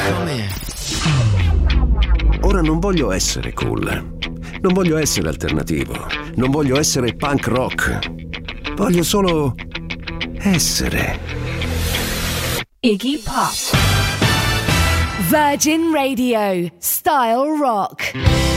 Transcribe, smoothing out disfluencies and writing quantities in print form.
Ora non voglio essere cool, non voglio essere alternativo, non voglio essere punk rock, voglio solo essere Iggy Pop. Virgin Radio, Style Rock.